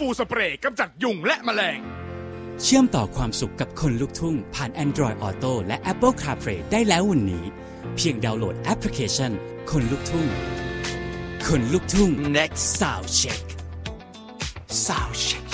ฟูสเปรย์กำจัดยุงและแมลงเชื่อมต่อความสุขกับคนลุกทุ่งผ่าน Android Auto และ Apple CarPlay ได้แล้ววันนี้เพียงดาวน์โหลดแอปพลิเคชันคนลุกทุ่งคนลุกทุ่ง Next Sound Check